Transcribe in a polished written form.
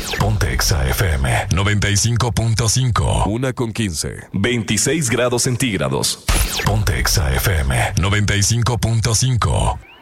Ponte Exa FM 95.5. 1:15. 26 grados centígrados. Ponte Exa FM 95.5.